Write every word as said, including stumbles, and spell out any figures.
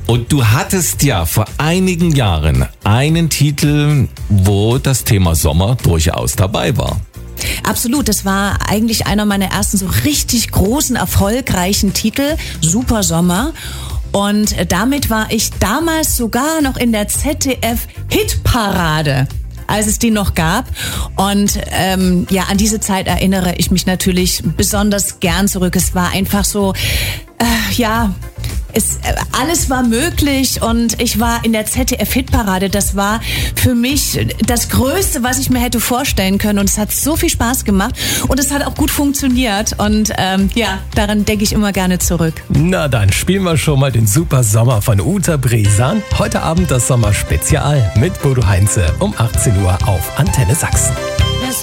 Und du hattest ja vor einigen Jahren einen Titel, wo das Thema Sommer durchaus dabei war. Absolut, das war eigentlich einer meiner ersten so richtig großen, erfolgreichen Titel, Super Sommer. Und damit war ich damals sogar noch in der Z D F-Hitparade, als es die noch gab. Und ähm, ja, an diese Zeit erinnere ich mich natürlich besonders gern zurück. Es war einfach so, äh, ja... Es, alles war möglich und ich war in der Z D F-Hitparade. Das war für mich das Größte, was ich mir hätte vorstellen können. Und es hat so viel Spaß gemacht und es hat auch gut funktioniert. Und ähm, ja, daran denke ich immer gerne zurück. Na dann spielen wir schon mal den Super Sommer von Uta Bresan. Heute Abend das Sommerspezial mit Bodo Heinze um achtzehn Uhr auf Antenne Sachsen.